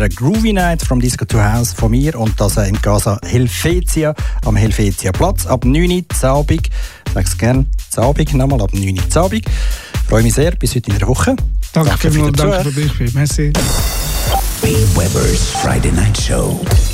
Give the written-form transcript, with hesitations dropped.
einer Groovy Night from Disco to House von mir und das in Casa Helvetia am Helvetia Platz ab 9 Uhr Abend. Ich sage es gerne, Abend nochmal, ab 9 Uhr Abend. Ich freue mich sehr, bis heute in der Woche. Danke vielmals, danke für dich. Merci. B. Weber's Friday Night Show.